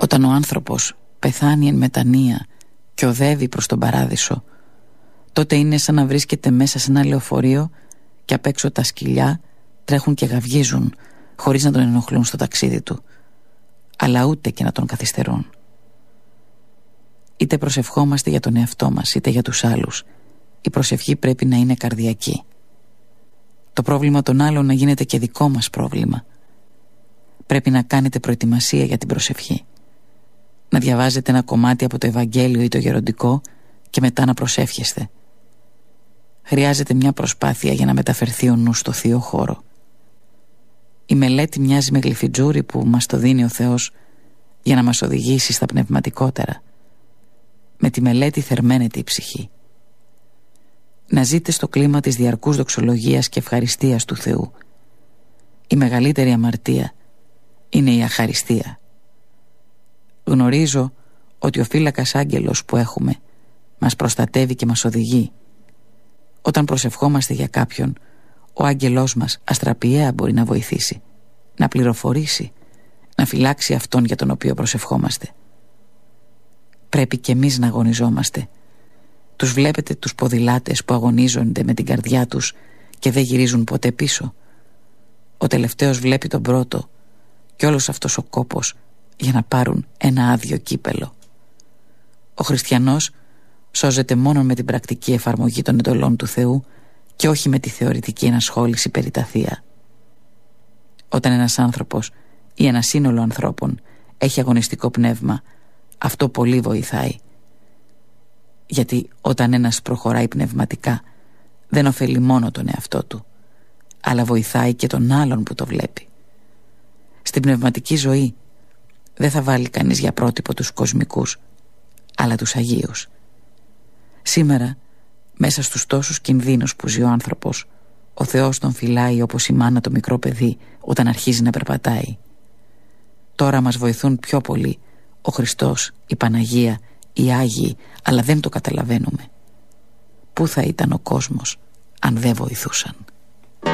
Όταν ο άνθρωπος πεθάνει εν μετανία και οδεύει προς τον παράδεισο, τότε είναι σαν να βρίσκεται μέσα σε ένα λεωφορείο και απ' έξω τα σκυλιά τρέχουν και γαυγίζουν χωρίς να τον ενοχλούν στο ταξίδι του, αλλά ούτε και να τον καθυστερούν. Είτε προσευχόμαστε για τον εαυτό μας είτε για τους άλλους, η προσευχή πρέπει να είναι καρδιακή. Το πρόβλημα των άλλων να γίνεται και δικό μας πρόβλημα. Πρέπει να κάνετε προετοιμασία για την προσευχή. Να διαβάζετε ένα κομμάτι από το Ευαγγέλιο ή το Γεροντικό και μετά να προσεύχεστε. Χρειάζεται μια προσπάθεια για να μεταφερθεί ο νους στο θείο χώρο. Η μελέτη μοιάζει με γλυφιτζούρι που μας το δίνει ο Θεός για να μας οδηγήσει στα πνευματικότερα. Με τη μελέτη θερμαίνεται η ψυχή. Να ζείτε στο κλίμα της διαρκούς δοξολογίας και ευχαριστίας του Θεού. Η μεγαλύτερη αμαρτία είναι η αχαριστία. Γνωρίζω ότι ο φύλακας άγγελος που έχουμε μας προστατεύει και μας οδηγεί. Όταν προσευχόμαστε για κάποιον, ο άγγελός μας αστραπιαία μπορεί να βοηθήσει, να πληροφορήσει, να φυλάξει αυτόν για τον οποίο προσευχόμαστε. Πρέπει και εμείς να αγωνιζόμαστε. Τους βλέπετε τους ποδηλάτες που αγωνίζονται με την καρδιά τους και δεν γυρίζουν ποτέ πίσω. Ο τελευταίος βλέπει τον πρώτο και όλος αυτός ο κόπος για να πάρουν ένα άδειο κύπελο. Ο χριστιανός σώζεται μόνο με την πρακτική εφαρμογή των εντολών του Θεού και όχι με τη θεωρητική ενασχόληση περί τα θεία. Όταν ένας άνθρωπος ή ένα σύνολο ανθρώπων έχει αγωνιστικό πνεύμα, αυτό πολύ βοηθάει. Γιατί όταν ένας προχωράει πνευματικά, δεν ωφελεί μόνο τον εαυτό του, αλλά βοηθάει και τον άλλον που το βλέπει. Στην πνευματική ζωή δεν θα βάλει κανείς για πρότυπο τους κοσμικούς, αλλά τους Αγίους. Σήμερα, μέσα στους τόσους κινδύνους που ζει ο άνθρωπος, ο Θεός τον φυλάει όπως η μάνα το μικρό παιδί όταν αρχίζει να περπατάει. Τώρα μας βοηθούν πιο πολύ ο Χριστός, η Παναγία, οι Άγιοι, αλλά δεν το καταλαβαίνουμε. Πού θα ήταν ο κόσμος αν δεν βοηθούσαν?